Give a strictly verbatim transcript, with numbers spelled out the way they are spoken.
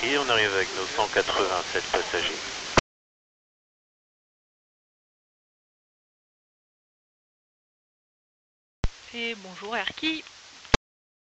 Yankee, on arrive avec nos cent quatre-vingt-sept passagers. Et bonjour Erki.